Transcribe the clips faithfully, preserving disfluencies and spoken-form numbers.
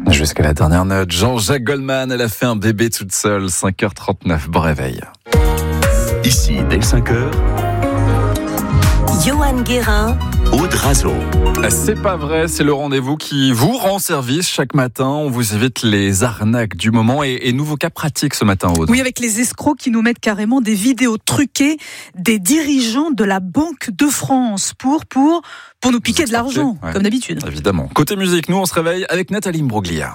Jusqu'à la dernière note, Jean-Jacques Goldman, elle a fait un bébé toute seule, cinq heures trente-neuf, bon réveil. Ici, dès cinq heures, Johan Guérin, Aude Razo. C'est pas vrai, c'est le rendez-vous qui vous rend service chaque matin. On vous évite les arnaques du moment et, et nouveau cas pratique ce matin, Aude. Oui, avec les escrocs qui nous mettent carrément des vidéos truquées des dirigeants de la Banque de France pour, pour, pour nous piquer de l'argent, ouais. comme d'habitude. Évidemment. Côté musique, nous on se réveille avec Nathalie Imbruglia.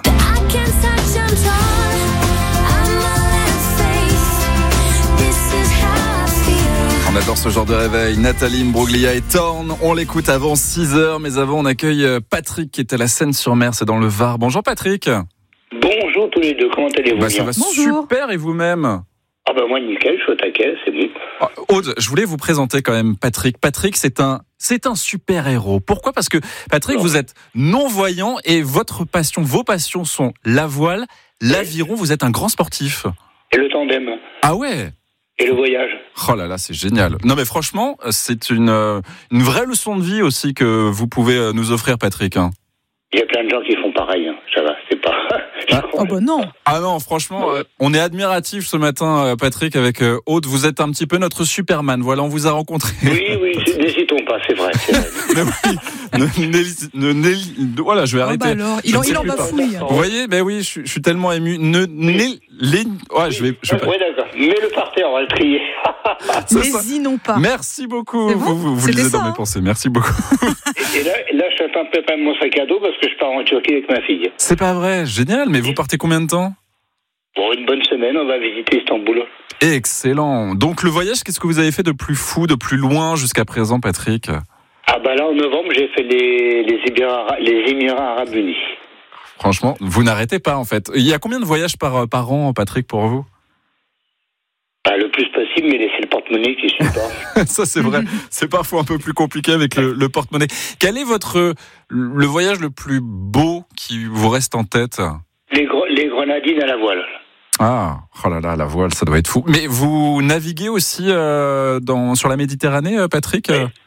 On adore ce genre de réveil. Nathalie Imbruglia et Torn. On l'écoute avant six heures, mais avant on accueille Patrick qui est à la Seine-sur-Mer, c'est dans le Var. Bonjour Patrick. Bonjour tous les deux, comment allez-vous Bah, ça bien va Bonjour. super et vous-même? Ah bah moi nickel, je suis au taquet, c'est bon. Ah, Aude, je voulais vous présenter quand même Patrick. Patrick, c'est un, c'est un super-héros. Pourquoi ? Parce que Patrick, Non. vous êtes non-voyant et votre passion, vos passions sont la voile, l'aviron. Vous êtes un grand sportif. Et le tandem, Ah ouais ? et le voyage. Oh là là, c'est génial. Non mais franchement, c'est une, euh, une vraie leçon de vie aussi que vous pouvez euh, nous offrir, Patrick. hein. Il y a plein de gens qui font pareil, hein. Ça va, c'est pas... Oh bah non. Ah non, franchement, euh, on est admiratif ce matin, euh, Patrick, avec euh, Aude. Vous êtes un petit peu notre Superman. Voilà, on vous a rencontré. Oui, oui, n'hésitons pas, c'est vrai, c'est vrai. Mais oui, ne- n'hési- ne- n'hési- voilà, je vais Oh arrêter. bah alors, Je il en, ne sais il en plus pas. bafouille. Vous voyez, ben oui, je, suis- je suis tellement ému. Ne, n'é- les, ouais, je vais, je vais pas- Oui, d'accord. Mets-le par terre, on va le trier. c'est ça. N'hésinons pas. Merci beaucoup. C'est bon, vous vous, vous c'était lisez ça, dans mes hein. pensées. Merci beaucoup. Et, et là, là, je suis en train de préparer mon sac à dos parce que je pars en Turquie avec ma fille. C'est pas vrai, génial. Mais vous partez combien de temps ? Pour une bonne semaine, on va visiter Istanbul. Excellent. Donc le voyage, qu'est-ce que vous avez fait de plus fou, de plus loin jusqu'à présent, Patrick ? Ah bah là, en novembre, j'ai fait les, les, Émirats, les Émirats Arabes Unis. Franchement, vous n'arrêtez pas en fait. Il y a combien de voyages par, par an, Patrick, pour vous ? Bah, le plus possible, mais laissez le porte-monnaie qui suit pas. Ça c'est vrai, c'est parfois un peu plus compliqué avec le, le porte-monnaie. Quel est votre le voyage le plus beau qui vous reste en tête ? Les, gre- les grenadines à la voile. Ah, oh là là, la voile, ça doit être fou. Mais vous naviguez aussi euh, dans sur la Méditerranée, euh, Patrick ? Oui.